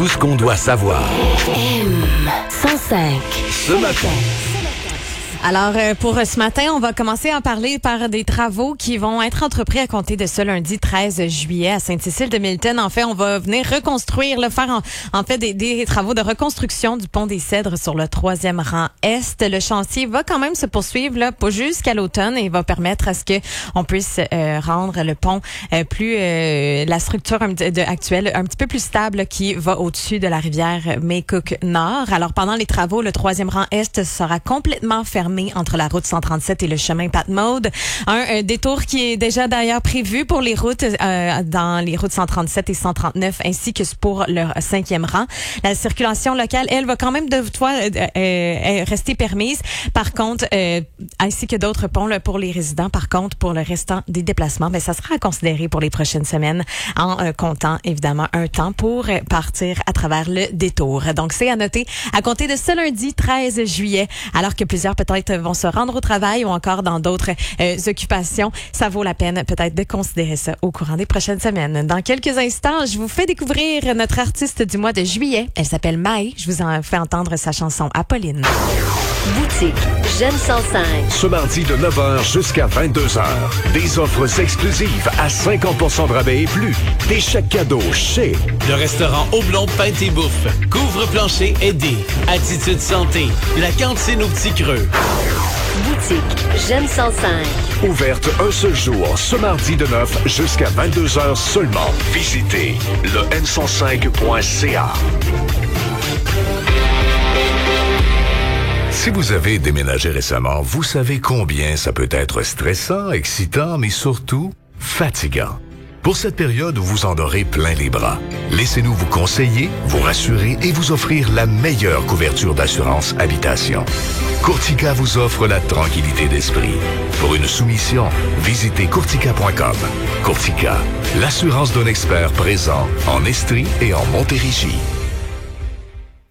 Tout ce qu'on doit savoir. M105. Ce matin. Alors, pour ce matin, on va commencer à parler par des travaux qui vont être entrepris à compter de ce lundi 13 juillet à Sainte-Cécile-de-Milton. En fait, on va venir reconstruire, faire en fait des travaux de reconstruction du pont des Cèdres sur le 3e rang Est. Le chantier va quand même se poursuivre là, pas jusqu'à l'automne et va permettre à ce que on puisse rendre le pont la structure actuelle un petit peu plus stable qui va au-dessus de la rivière Macook Nord. Alors, pendant les travaux, le 3e rang Est sera complètement fermé entre la route 137 et le chemin Pat-Maude. Un détour qui est déjà d'ailleurs prévu pour les routes dans les routes 137 et 139 ainsi que pour le 5e rang. La circulation locale, elle, va quand même devoir rester permise. Par contre, ainsi que d'autres ponts là, pour les résidents. Par contre, pour le restant des déplacements, ça sera à considérer pour les prochaines semaines en comptant évidemment un temps pour partir à travers le détour. Donc, c'est à noter à compter de ce lundi 13 juillet, alors que plusieurs peut-être vont se rendre au travail ou encore dans d'autres occupations. Ça vaut la peine peut-être de considérer ça au courant des prochaines semaines. Dans quelques instants, je vous fais découvrir notre artiste du mois de juillet. Elle s'appelle Maë. Je vous en fais entendre sa chanson Apolline. Boutique J'aime 105. Ce mardi de 9h jusqu'à 22h. Des offres exclusives à 50% de rabais et plus. Des chèques cadeaux chez le restaurant Aublon Pinte et Bouffe. Couvre-plancher aidé. Attitude santé. La cantine au Petit Creux. Boutique J'aime 105. Ouverte un seul jour, ce mardi de 9 jusqu'à 22h seulement. Visitez le n105.ca. Si vous avez déménagé récemment, vous savez combien ça peut être stressant, excitant, mais surtout fatigant. Pour cette période, vous en aurez plein les bras. Laissez-nous vous conseiller, vous rassurer et vous offrir la meilleure couverture d'assurance habitation. Courtica vous offre la tranquillité d'esprit. Pour une soumission, visitez courtica.com. Courtica, l'assurance d'un expert présent en Estrie et en Montérégie.